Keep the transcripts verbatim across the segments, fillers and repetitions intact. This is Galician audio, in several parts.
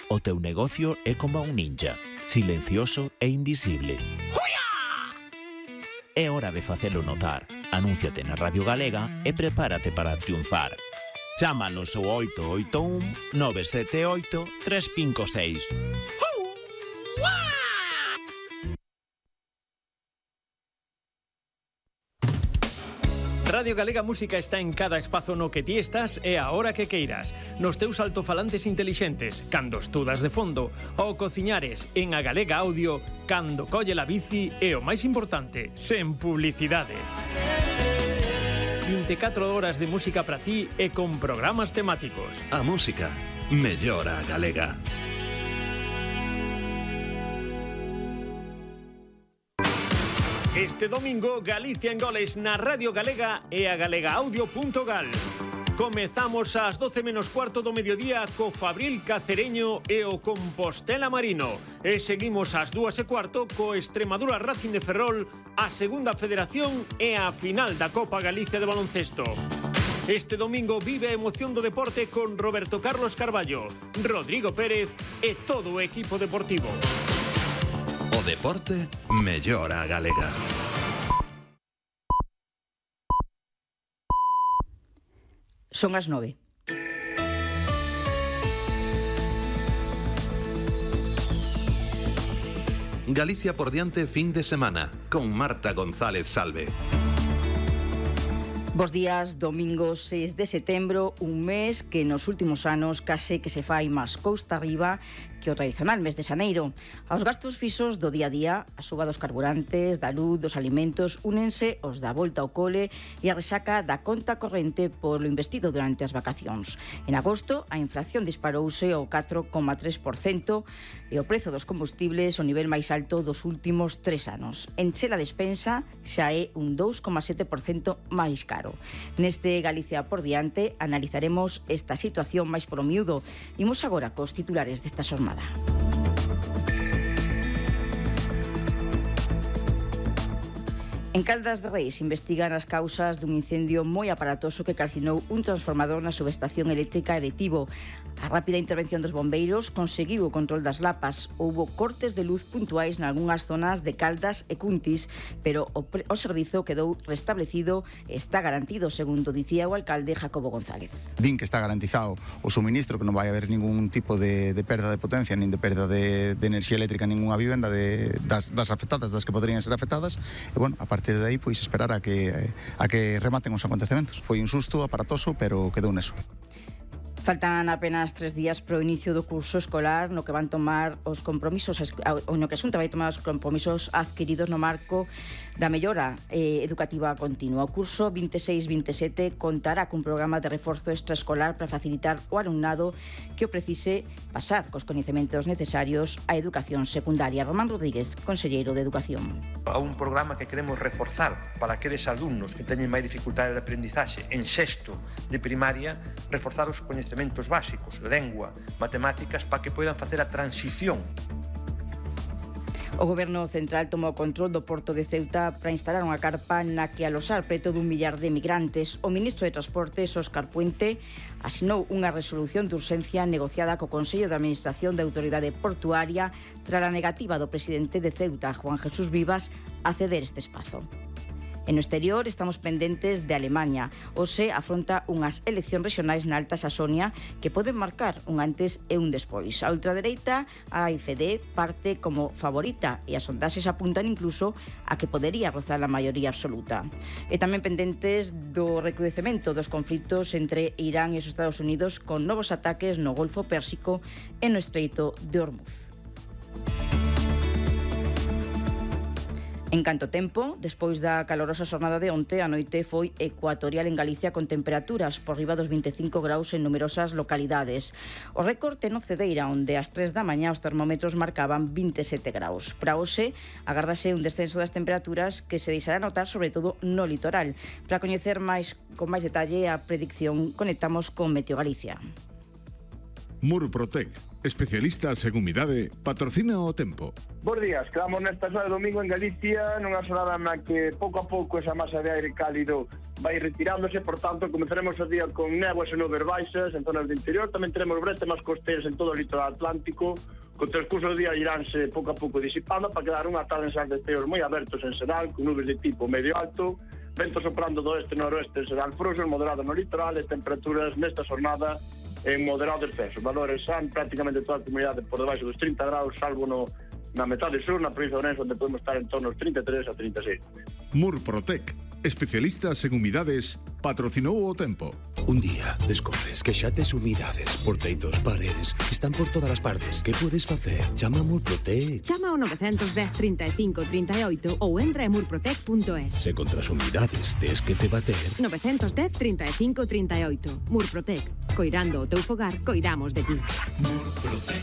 O teu negocio é como un ninja, silencioso e invisible. É hora de facelo notar. Anúnciate na Radio Galega e prepárate para triunfar. Chámanos ao oito oito un nove sete oito tres cinco seis. Radio Galega Música está en cada espazo no que ti estás e a hora que queiras. Nos teus altofalantes intelixentes, cando estudas de fondo, ou cociñares en a Galega Audio, cando colle la bici e o máis importante, sen publicidade. vinte e catro horas de música para ti e con programas temáticos. A música mellora a galega. Este domingo, Galicia en goles na Radio Galega e a galegaaudio.gal. Comezamos ás doce menos cuarto do mediodía co Fabril Cacereño e o Compostela Marino. E seguimos ás dúas e cuarto co Extremadura Racing de Ferrol, a segunda federación e a final da Copa Galicia de baloncesto. Este domingo vive a emoción do deporte con Roberto Carlos Carballo, Rodrigo Pérez e todo o equipo deportivo. O deporte mellora a galega. Son as nove. Galicia por diante fin de semana con Marta González Salve. Bos días, domingo seis de setembro, un mes que nos últimos anos case que se fai máis costa arriba que o tradicional mes de xaneiro. Aos gastos fixos do día a día, a suba dos carburantes, da luz, dos alimentos, únense os da volta ao cole e a resaca da conta corrente polo investido durante as vacacións. En agosto, a inflación disparouse ao catro coma tres por cento e o prezo dos combustibles o nivel máis alto dos últimos tres anos. Enche a despensa xa é un dous coma sete por cento máis caro. Neste Galicia por diante analizaremos esta situación máis polo miúdo. Imos agora cos titulares desta xornada. En Caldas de Reis investigan as causas dun incendio moi aparatoso que calcinou un transformador na subestación eléctrica de Tibo. A rápida intervención dos bombeiros conseguiu o control das lapas. Houbo cortes de luz puntuais nalgunhas zonas de Caldas e Cuntis, pero o, o servizo quedou restablecido e está garantido, segundo dicía o alcalde Jacobo González. Din que está garantizado o suministro, que non vai haber ningún tipo de, de perda de potencia, nin de perda de, de enerxía eléctrica en ninguna vivenda de, das, das afectadas, das que poderían ser afectadas. E, bueno, a partir de aí, pois, esperar a que, a que rematen os acontecementos. Foi un susto aparatoso, pero quedou neso. Faltan apenas tres días para o inicio do curso escolar no que van tomar os compromisos, no que a Xunta vai tomar os compromisos adquiridos no marco da mellora eh, educativa continua. O curso vinte e seis vinte e sete contará cun programa de reforzo extraescolar para facilitar o alumnado que o precise pasar cos coñecementos necesarios á educación secundaria. Román Rodríguez, conselleiro de Educación. A un programa que queremos reforzar para aqueles alumnos que teñen máis dificultade de aprendizaxe en sexto de primaria, reforzar os coñecementos básicos, lengua, matemáticas, para que poidan facer a transición. O Goberno Central tomou control do porto de Ceuta para instalar unha carpa na que alosar preto dun millar de migrantes. O ministro de Transportes, Óscar Puente, asinou unha resolución de urxencia negociada co Consello de Administración da Autoridade Portuaria tras a negativa do presidente de Ceuta, Juan Jesús Vivas, a ceder este espazo. En o exterior estamos pendentes de Alemania. Hoxe afronta unhas eleccións regionais na Alta Saxonia que poden marcar un antes e un despois. A ultradereita, a A F D, parte como favorita e as sondaxes apuntan incluso a que podería rozar a maioría absoluta. E tamén pendentes do recrudecemento dos conflitos entre Irán e os Estados Unidos con novos ataques no Golfo Pérsico e no Estreito de Hormuz. En canto tempo, despois da calorosa xornada de onte, a noite foi ecuatorial en Galicia con temperaturas por riba dos vinte e cinco graus en numerosas localidades. O récord é no Cedeira, onde ás tres da mañá os termómetros marcaban vinte e sete graus. Para hoxe, agárdase un descenso das temperaturas que se deixará notar sobre todo no litoral. Para coñecer máis con máis detalle a predicción, conectamos con Meteo Galicia. Murprotec, especialista en humidade, patrocina o tempo. Bos días, quedamos nesta xornada de domingo en Galicia, nunha xornada na que pouco a pouco esa masa de aire cálido vai retirándose, por tanto, comezaremos o día con néboas e nubes baixas en zonas do interior, tamén teremos bretemas costeiras en todo o litoral atlántico, co transcurso do día iránse pouco a pouco disipando para quedar unha tarde en sardeceos moi abertos en Sedal, con nubes de tipo medio alto, vento soprando do oeste-noroeste en Sedal Froxos, moderado no litoral e temperaturas nesta jornada en moderado descenso. Valores han prácticamente toda a comunidade por debaixo dos trinta graus, salvo no, na metade sur, na provincia de Ourense, onde podemos estar en torno aos trinta e tres a trinta e seis. Murprotec, especialistas en humidades, patrocinou o tempo. Un día descobres que xa tes humidades por teitos, paredes, están por todas as partes. Que podes facer? Chama a Murprotec. Chama ao nove un cero, trinta e cinco, trinta e oito ou entra en murprotec punto es. Se contra as humidades tes que te bater. nove un cero, trinta e cinco, trinta e oito. Murprotec. Coirando o teu fogar, coidamos de ti. Murprotec.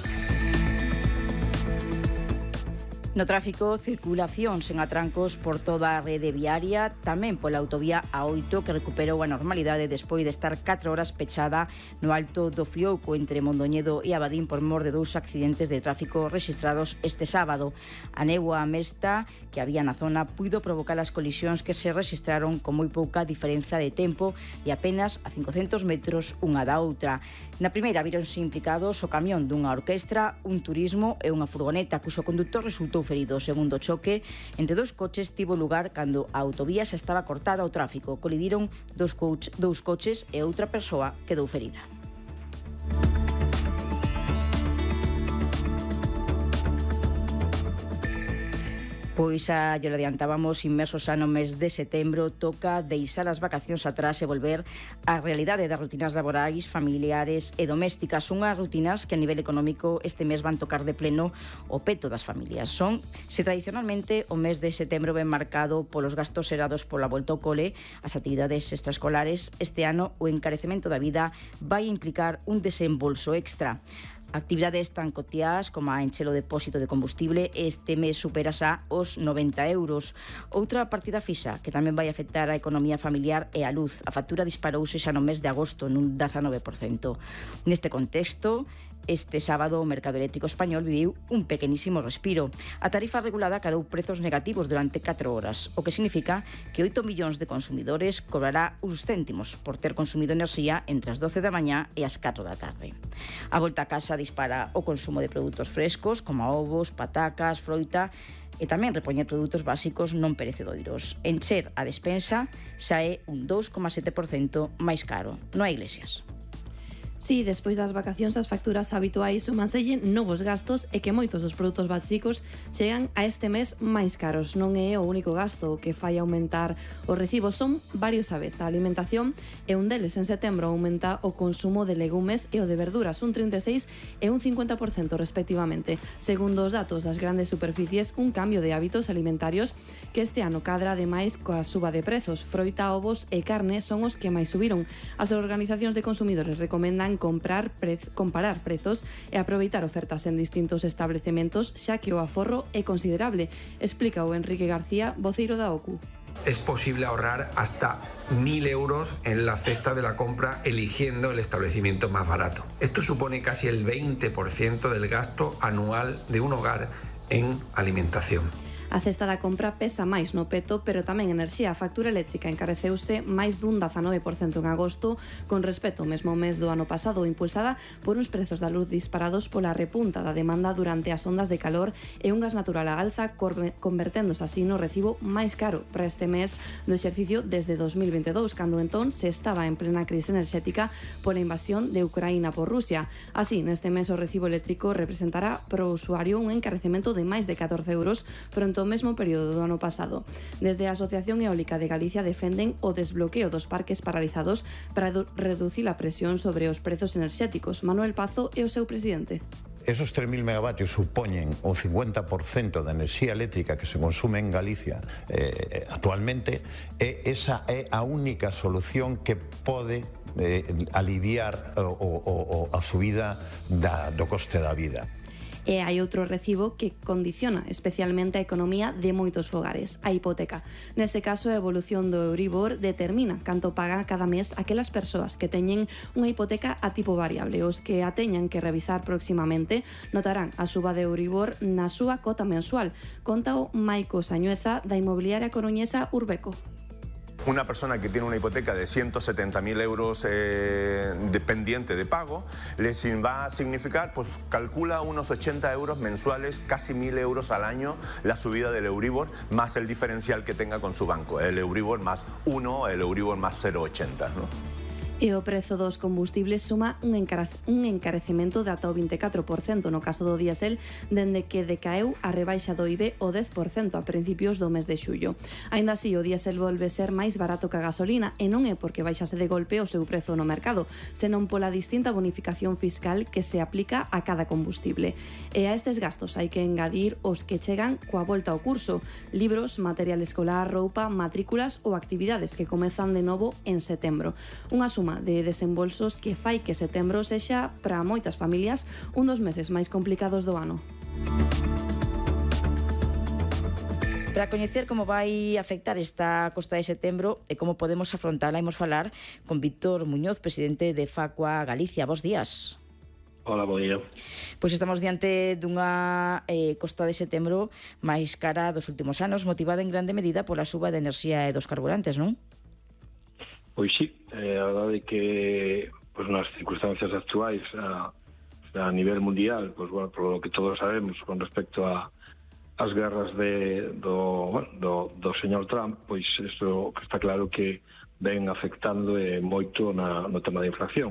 No tráfico, circulación sen atrancos por toda a rede viaria, tamén pola autovía A oito, que recuperou a normalidade despois de estar catro horas pechada no alto do Fiouco entre Mondoñedo e Abadín por mor de dous accidentes de tráfico registrados este sábado. A néboa mesta que había na zona puido provocar as colisións que se registraron con moi pouca diferenza de tempo e apenas a cincocentos metros unha da outra. Na primeira vironse implicados o camión dunha orquestra, un turismo e unha furgoneta cuxo conductor resultou ferido. O segundo choque entre dous coches tivo lugar cando a autovía xa estaba cortada ao tráfico. Colidiron dous, coach, dous coches e outra persoa quedou ferida. Pois xa lle adiantábamos, inmersos xa no mes de setembro, toca deixar as vacacións atrás e volver á realidade das rutinas laborais, familiares e domésticas. Unhas rutinas que a nivel económico este mes van tocar de pleno o peto das familias. Son, se tradicionalmente o mes de setembro ven marcado polos gastos xerados pola volta ao cole, as actividades extraescolares, este ano o encarecemento da vida vai implicar un desembolso extra. Actividades tan cotiás como a encher o depósito de combustible este mes supera xa os noventa euros. Outra partida fixa que tamén vai afectar a economía familiar é a luz. A factura disparouse xa no mes de agosto nun dezanove por cento. Neste contexto, este sábado o mercado eléctrico español viviu un pequenísimo respiro. A tarifa regulada cadou prezos negativos durante catro horas, o que significa que oito millóns de consumidores cobrará uns céntimos por ter consumido enerxía entre as doce da mañá e as catro da tarde. A volta a casa dispara o consumo de produtos frescos como ovos, patacas, froita e tamén repoñer produtos básicos non perecedoiros. Encher a despensa xa é un dous coma sete por cento máis caro. Non hai Iglesias. Si, despois das vacacións as facturas habituais sumanselle novos gastos e que moitos dos produtos básicos chegan a este mes máis caros. Non é o único gasto que fai aumentar os recibos, son varios a vez. A alimentación é un deles. En setembro aumenta o consumo de legumes e o de verduras, un trinta e seis e un cincuenta por cento respectivamente. Segundo os datos das grandes superficies, un cambio de hábitos alimentarios que este ano cadra ademais coa suba de prezos. Froita, ovos e carne son os que máis subiron. As organizacións de consumidores recomendan comprar prez, comparar prezos e aproveitar ofertas en distintos establecementos, xa que o aforro é considerable, explica o Enrique García, voceiro da O C U. Es posible ahorrar hasta mil euros en la cesta de la compra eligiendo el establecimiento más barato. Esto supone casi el veinte por ciento del gasto anual de un hogar en alimentación. A cesta da compra pesa máis no peto, pero tamén enerxía. A factura eléctrica encareceuse máis dun dezanove por cento en agosto con respecto ao mesmo mes do ano pasado, impulsada por uns prezos da luz disparados pola repunta da demanda durante as ondas de calor e un gas natural á alza, converténdose así no recibo máis caro para este mes do exercicio desde dos mil veintidós, cando entón se estaba en plena crise enerxética pola invasión de Ucraína por Rusia. Así, neste mes o recibo eléctrico representará pro usuario un encarecemento de máis de catorce euros fronte ao mesmo período do ano pasado. Desde a Asociación Eólica de Galicia defenden o desbloqueo dos parques paralizados para reducir a presión sobre os prezos enerxéticos. Manuel Pazo é o seu presidente. Esos tres mil megavatios supoñen o cincuenta por cento da enerxía eléctrica que se consume en Galicia eh, actualmente, e esa é a única solución que pode eh, aliviar o, o, o, a subida da, do coste da vida. E hai outro recibo que condiciona especialmente a economía de moitos fogares, a hipoteca. Neste caso, a evolución do Euribor determina canto paga cada mes aquelas persoas que teñen unha hipoteca a tipo variable. Os que a teñan que revisar próximamente notarán a suba de Euribor na súa cota mensual. Conta o Maico Sañueza da inmobiliaria coruñesa Urbeco. una persona que tiene una hipoteca de ciento setenta mil euros eh, de pendiente de pago, les va a significar, pues calcula unos ochenta euros mensuales, casi mil euros al año, la subida del Euribor, más el diferencial que tenga con su banco, el Euribor más uno, el Euribor más cero coma ochenta, ¿no? E o prezo dos combustibles suma un, encara un encarecemento de ata o vinte e catro por cento no caso do diésel, dende que decaeu a rebaixa do I V o dez por cento a principios do mes de xullo. Aínda así, o diésel volve ser máis barato que a gasolina, e non é porque baixase de golpe o seu prezo no mercado, senón pola distinta bonificación fiscal que se aplica a cada combustible. E a estes gastos hai que engadir os que chegan coa volta ao curso: libros, material escolar, roupa, matrículas ou actividades que comezan de novo en setembro. Unha suma de desembolsos que fai que setembro sexa, para moitas familias, un dos meses máis complicados do ano. Para coñecer como vai afectar esta costa de setembro e como podemos afrontala, imos falar con Víctor Muñoz, presidente de Facua Galicia. Bos días. Hola, bo día. Pois estamos diante dunha eh, costa de setembro máis cara dos últimos anos, motivada en grande medida pola suba de enerxía e dos carburantes, non? Pois sí, eh, a verdade é que pues, nas circunstancias actuais a, a nivel mundial, pues, bueno, por lo que todos sabemos con respecto a as guerras de, do, bueno, do, do señor Trump, pois isto está claro que ven afectando eh, moito na, no tema da inflación.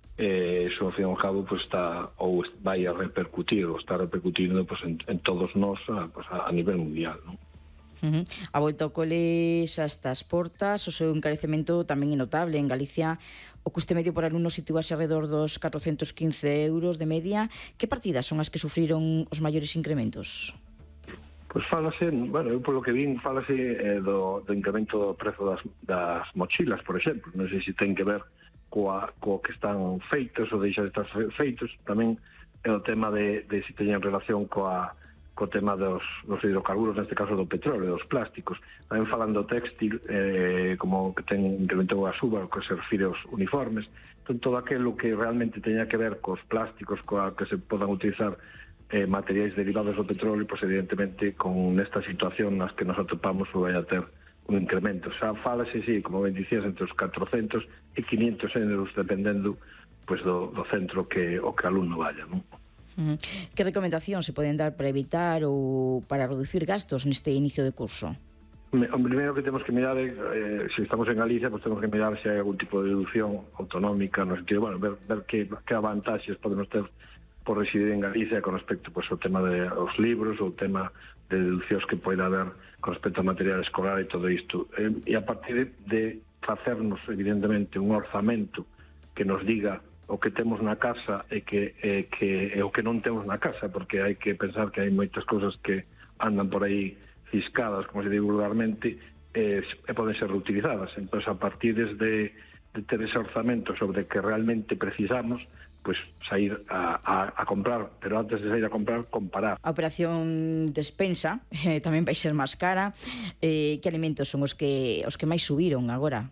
Eh, iso, ao fin e ao cabo, pues, está, ou vai a repercutir, ou está repercutindo pues, en, en todos nós a, pues, a, a nivel mundial, non? Uh -huh. A volta ao coles hasta as portas, o seu encarecemento tamén é notable. En Galicia o custe medio por alumno situase alrededor dos catrocentos quince euros de media. Que partidas son as que sufriron os maiores incrementos? Pois fálase, bueno, eu polo que vin, fálase eh, do, do incremento do prezo das, das mochilas, por exemplo. Non sei se ten que ver coa, coa que están feitos ou deixa de estar feitos. Tamén é o tema de, de se teñen relación coa co tema dos, dos hidrocarburos, neste caso do petróleo, dos plásticos. Tamén falando do textil, eh, como que ten incrementou a suba, o que se refire aos uniformes. Entón, todo aquilo que realmente teña que ver cos plásticos, coa que se podan utilizar eh, materiais derivados do petróleo, pois evidentemente con nesta situación nas que nos atopamos vai a ter un incremento. Xa falase, sí, como ben dicías, entre os catrocentos e quinhentos euros, dependendo pois, do, do centro que o que alumno vaya, non? Uh-huh. Que recomendacións se poden dar para evitar ou para reducir gastos neste inicio de curso? O primeiro que temos que mirar é, eh, se estamos en Galicia, pues temos que mirar se hai algún tipo de deducción autonómica, no sentido, bueno, ver, ver que, que avantaxes podemos ter por residir en Galicia con respecto pues, ao tema de os libros, ou tema de deduccións que poida haber con respecto ao material escolar e todo isto. Eh, e a partir de, de facernos, evidentemente, un orzamento que nos diga o que temos na casa e que, e que e o que non temos na casa, porque hai que pensar que hai moitas cousas que andan por aí ciscadas, como se digo vulgarmente, e, e poden ser reutilizadas. Entón, a partir de, de ter ese orzamento sobre que realmente precisamos, pues sair a, a, a comprar, pero antes de sair a comprar, comparar. A operación despensa eh, tamén vai ser máis cara. Eh, que alimentos son os que os que máis subiron agora?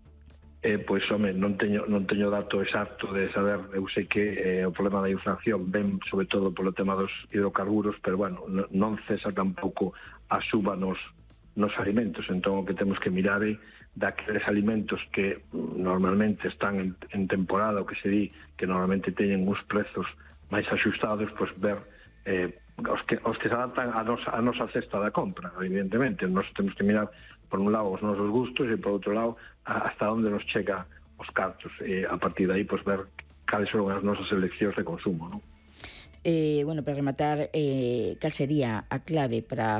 Eh, pois, home, non teño, non teño dato exacto de saber. Eu sei que eh, o problema da inflación ven sobre todo polo tema dos hidrocarburos, pero, bueno, non cesa tampouco a suba nos, nos alimentos. Entón, o que temos que mirar é daqueles alimentos que normalmente están en, en temporada, o que se di que normalmente teñen uns prezos máis axustados, pois ver eh, os, que, os que se adaptan a nosa, a nosa cesta da compra, evidentemente. Nos temos que mirar por un lado os nosos gustos e por outro lado hasta onde nos chega os cartos, e a partir de aí pues, ver cales son as nosas eleccións de consumo, non? Eh, bueno, para rematar, eh, cal sería a clave para